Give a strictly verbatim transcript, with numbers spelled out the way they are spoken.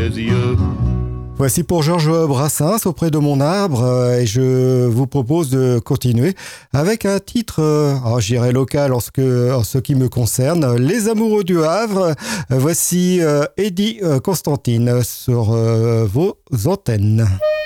yeux. Voici pour Georges Brassens auprès de mon arbre euh, et je vous propose de continuer avec un titre, euh, oh, je dirais local en ce, que, en ce qui me concerne, Les Amoureux du Havre. Voici euh, Eddie euh, Constantine sur euh, vos antennes.